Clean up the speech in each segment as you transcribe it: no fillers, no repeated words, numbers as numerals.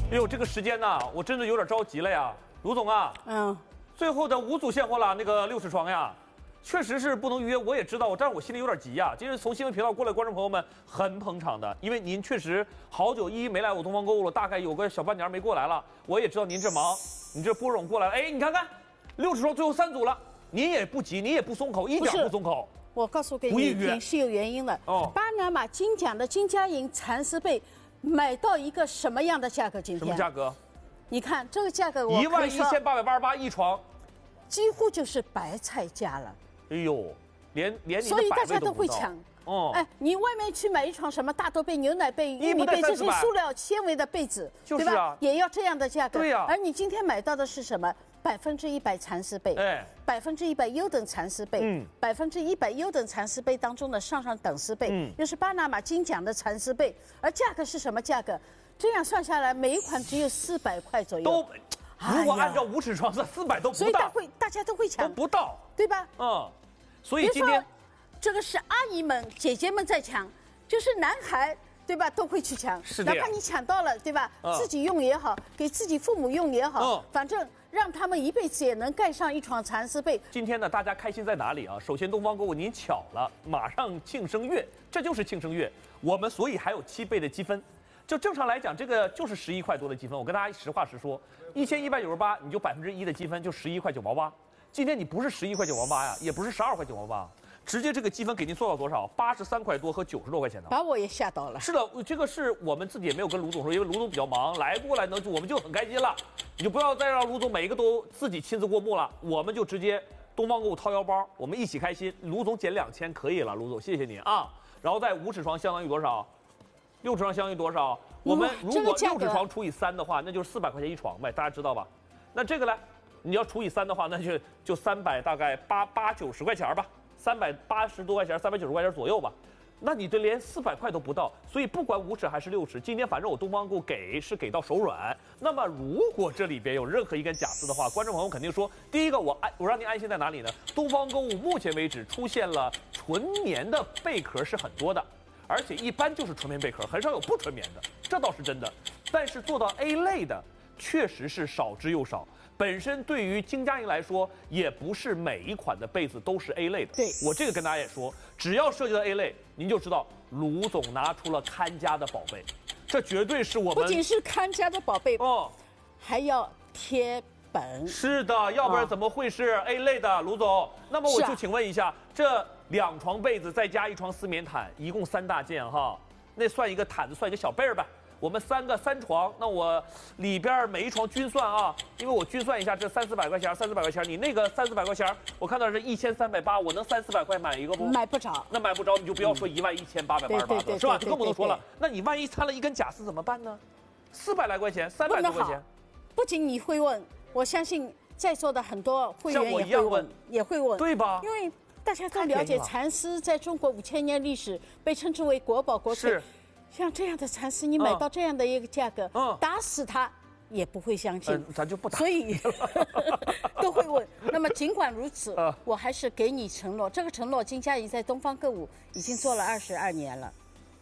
哎呦，这个时间呐，我真的有点着急了呀，卢总啊。最后的5组现货了，那个60床呀，确实是不能预约，我也知道，但是我心里有点急呀。今日从新闻频道过来，观众朋友们很捧场的，因为您确实好久没来我东方购物了，大概有个小半年没过来了。我也知道您这忙，你这波冗过来了，哎，你看看，60床最后3组了，您也不急，您也不松口，一点不松口。 我告诉给你听是有原因的。巴拿马金奖的金佳银蚕丝被买到一个什么样的价格？今天什么价格？ 你看这个价格，我 11888一床， 几乎就是白菜价了。 哎呦，连你的所以大家都会抢。 哦， 哎，你外面去买一床什么大豆被、牛奶被、玉米被，这些塑料纤维的被子，对吧？也要这样的价格。 对呀。 而你今天买到的是什么？100%蚕丝被， 哎 ，100%优等蚕丝被，100%优等蚕丝被当中的上等丝被，又是巴拿马金奖的蚕丝被，而价格是什么价格？这样算下来，每一款只有400块左右。 如果按照5尺床是400都不到， 所以大家都会抢， 都不到， 对吧？ 所以今天这个是阿姨们、姐姐们在抢，就是男孩，对吧？都会去抢，哪怕你抢到了，对吧？自己用也好，给自己父母用也好，反正让他们一辈子也能盖上一床蚕丝被。 今天呢，大家开心在哪里啊？首先，东方购物您巧了，马上庆生月，这就是庆生月，我们所以还有7倍的积分。就正常来讲，这个就是11块多的积分。我跟大家实话实说，1198你就1%的积分，就11块9毛8。今天你不是11块9毛8呀，也不是12块9毛8，直接这个积分给您做到多少？83块多和90多块钱呢。 把我也吓到了。 是的，这个是我们自己也没有跟卢总说，因为卢总比较忙，来过来呢，我们就很开心了。你就不要再让卢总每一个都自己亲自过目了，我们就直接东方购物掏腰包，我们一起开心。卢总减2000可以了，卢总谢谢你啊。然后在5尺床相当于多少？6尺床相当于多少？我们如果6尺床除以3的话，那就是400块钱一床呗，大家知道吧？那这个呢，你要除以3的话，那就300大概80-90块钱吧，380多块钱，390块钱左右吧。那你这连400块都不到，所以不管5尺还是6尺，今天反正我东方购是给到手软。那么如果这里边有任何一根假丝的话，观众朋友肯定说，第一个我让您安心在哪里呢？东方购物目前为止出现了纯棉的贝壳是很多的。而且一般就是纯棉贝壳，很少有不纯棉的，这倒是真的。但是做到 A 类的，确实是少之又少。本身对于金佳银来说，也不是每一款的被子都是 A 类的。 对， 我这个跟大家也说，只要涉及到 A 类，您就知道卢总拿出了看家的宝贝，这绝对是我们不仅是看家的宝贝还要贴本。 是的，要不然怎么会是 A 类的，卢总？那么我就请问一下，这2床被子再加1床丝棉毯，一共3大件哈，那算一个毯子，算一个小被儿吧。我们3床，那我里边每一床均算啊，因为我均算一下，这300-400块钱，300-400块钱，你那个300-400块钱，我看到是1380，我能300-400块买一个不？ 买不着。 那买不着，你就不要说11888了，是吧？就更不能说了。那你万一掺了一根假丝怎么办呢？400来块钱，300多块钱。 不仅你会问，我相信在座的很多会员也会问， 对吧？ 因为大家都了解蚕丝在中国5000年历史，被称之为国宝国粹。像这样的蚕丝，你买到这样的一个价格，打死他也不会相信， 咱就不打。 所以都会问。那么尽管如此，我还是给你承诺，这个承诺金佳银在东方购物已经做了22年了。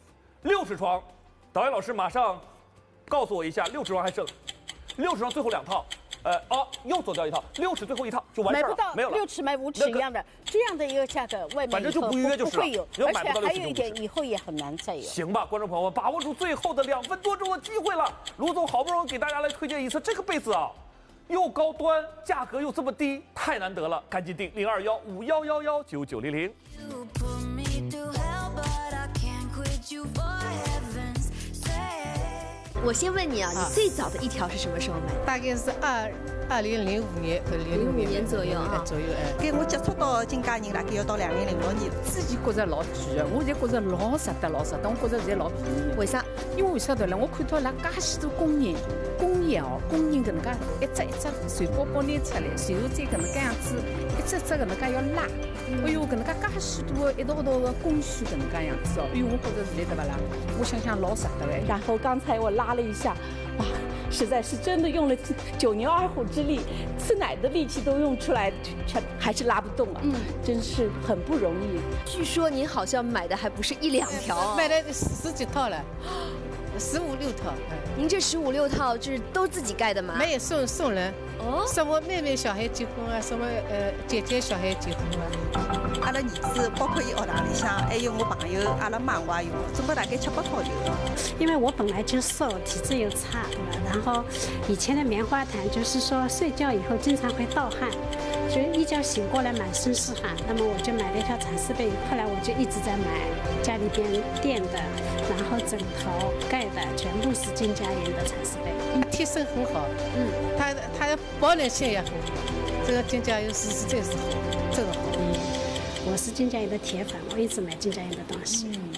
6尺床，导演老师马上告诉我一下，6尺床还剩6尺床最后2套。又走掉一套，6尺最后一套就完事儿了， 买不到， 没有了。 6尺买5尺一样的，这样的一个价格，外面反正就不约就是了， 不会有，而且还有一点，以后也很难再有。 行吧，观众朋友们，把握住最后的2分多钟的机会了。卢总好不容易给大家来推荐一次这个被子啊，又高端，价格又这么低，太难得了，赶紧订021511199900。 我先问你啊，你最早的一条是什么时候买？ 大概是2005年和06 年左右啊。 跟我接触到金佳银大概要到2006年。 自己觉着老贵的，我现在觉着老值得，我觉着现在老便宜。 为啥？ 因为为啥头呢？我看到那介许多工人搿能介一只船包包拿出来，然后再搿能介样子一只搿能介要拉。哎呦，搿能介许多一道的工序搿能介样子哦，哎呦，我觉着现在对不啦？我想想老值得哎。 然后刚才我拉了一下，哇，实在是真的用了9牛2虎之力，吃奶的力气都用出来，却还是拉不动啊！真是很不容易。 据说您好像买的还不是1-2条， 买了40几套了。 15、6套。 您这15、6套就是都自己盖的吗？ 没有送人。哦。是我妹妹小孩结婚啊，什么姐姐小孩结婚啊。 阿拉儿子包括伊学堂里向，还有我朋友，阿拉妈我也有，总共大概7、8套有。 因为我本来就瘦，体质又差，对吧？然后以前的棉花毯就是说睡觉以后经常会盗汗，所以一觉醒过来满身是汗。那么我就买了一条蚕丝被，后来我就一直在买家里边垫的，然后枕头盖的全部是金佳妍的蚕丝被， 贴身很好。它保暖性也很好，这个金佳妍是这是好，这个好。 我是金佳妍的铁粉，我一直买金佳妍的东西。